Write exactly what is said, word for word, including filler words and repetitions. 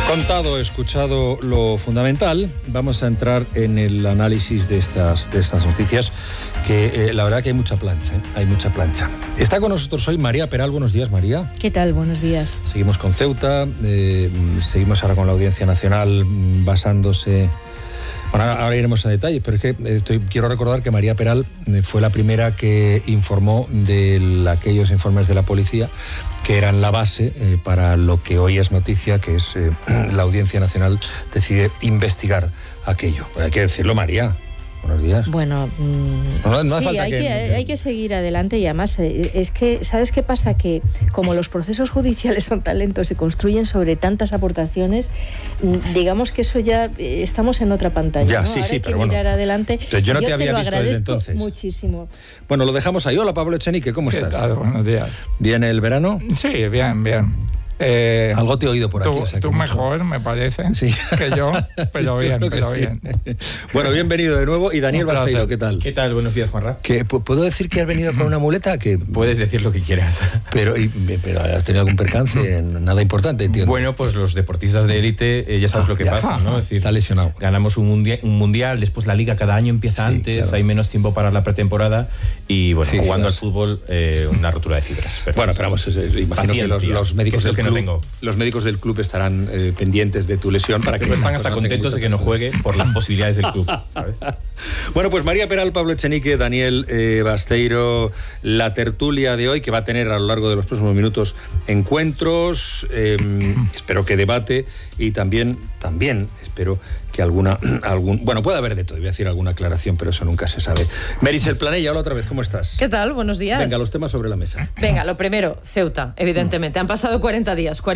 Contado, escuchado lo fundamental, vamos a entrar en el análisis de estas, de estas noticias, que eh, la verdad que hay mucha plancha, ¿eh? hay mucha plancha. Está con nosotros hoy María Peral. Buenos días, María. ¿Qué tal? Buenos días. Seguimos con Ceuta, eh, seguimos ahora con la Audiencia Nacional basándose... Bueno, ahora iremos en detalles, pero es que estoy, quiero recordar que María Peral fue la primera que informó de la, aquellos informes de la policía que eran la base eh, para lo que hoy es noticia, que es eh, la Audiencia Nacional decide investigar aquello. Pues hay que decirlo, María. Buenos días. Bueno, mmm, no, no sí, falta hay, que, que, hay que seguir adelante y además eh, es que, ¿sabes qué pasa? Que como los procesos judiciales son tan lentos, se construyen sobre tantas aportaciones, digamos que eso ya eh, estamos en otra pantalla. Ya, ¿no? sí, Ahora sí, hay que pero bueno, mirar adelante. yo no yo te había te lo visto desde entonces. Muchísimo. Bueno, lo dejamos ahí. Hola, Pablo Echenique, ¿cómo ¿Qué estás? tal? Buenos días. ¿Bien el verano? Sí, bien, bien. Eh, Algo te he oído por aquí. Tú, o sea, tú mejor, me parece, sí. que yo, pero bien, yo pero sí. bien. Bueno, bienvenido de nuevo. Y Daniel Basteiro, ¿qué tal? ¿Qué tal? Buenos días, Juanra. ¿Que, ¿Puedo decir que has venido con una muleta? Que Puedes decir lo que quieras. Pero, y, pero ¿has tenido algún percance? Nada importante, entiendo. Bueno, pues los deportistas de élite, eh, ya sabes ah, lo que ya, pasa, ¿no? Es decir, está lesionado. Ganamos un mundial, un mundial, después la liga cada año empieza sí, antes, claro. Hay menos tiempo para la pretemporada y, bueno, sí, jugando sí, al fútbol, eh, una rotura de fibras. Pero bueno, pero vamos, imagino paciencia, que los, los médicos del que club... No tengo. Los médicos del club estarán eh, pendientes de tu lesión para que... Pero están hasta no contentos de que no juegue por las posibilidades del club, ¿sabes? Bueno, pues María Peral, Pablo Echenique, Daniel eh, Basteiro, la tertulia de hoy, que va a tener a lo largo de los próximos minutos encuentros, eh, espero que debate y también, también espero que alguna, algún, bueno, puede haber de todo, voy a decir alguna aclaración, pero eso nunca se sabe. Meritxell Planella, hola otra vez, ¿cómo estás? ¿Qué tal? Buenos días. Venga, los temas sobre la mesa. Venga, lo primero, Ceuta, evidentemente. Han pasado cuarenta días.